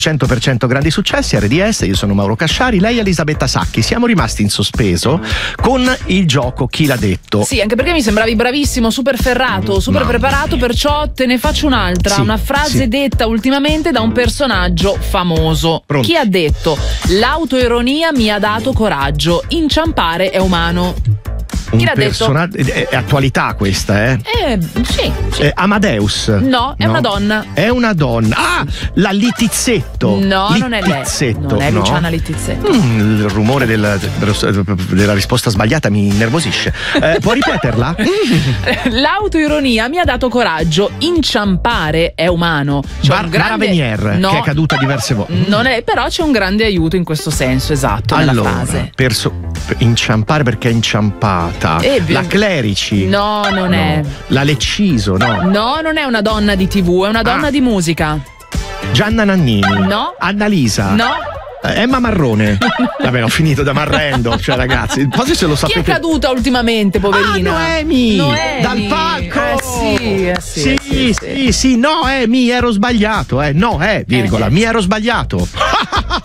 100% grandi successi, RDS, io sono Mauro Casciari, lei è Elisabetta Sacchi. Siamo rimasti in sospeso con il gioco Chi l'ha detto. Sì, anche perché mi sembravi bravissimo, super ferrato, super preparato, perciò te ne faccio un'altra, una frase detta ultimamente da un personaggio famoso. Pronto. Chi ha detto: l'autoironia mi ha dato coraggio, inciampare è umano? Chi l'ha detto? È attualità questa, Sì. Amadeus. No, è una donna. È una donna. Ah, la Littizzetto. No, non è lei. Non è Luciana Littizzetto. Il rumore della risposta sbagliata mi innervosisce. Può ripeterla? L'autoironia mi ha dato coraggio, inciampare è umano. Mara Venier, che è caduta diverse volte. Non è, però c'è un grande aiuto in questo senso, esatto, nella frase. Inciampare perché è inciampata. La Clerici. No, non è. La Lecciso, no. No, non è una donna di TV, è una donna di musica. Gianna Nannini. No. Annalisa. No. Emma Marrone. Vabbè, ho finito da marrendo, cioè ragazzi, poi se lo sapete. Chi è caduta ultimamente, poverina? Noemi. Dal palco. Sì. Sì, Noemi, ero sbagliato, mi ero sbagliato.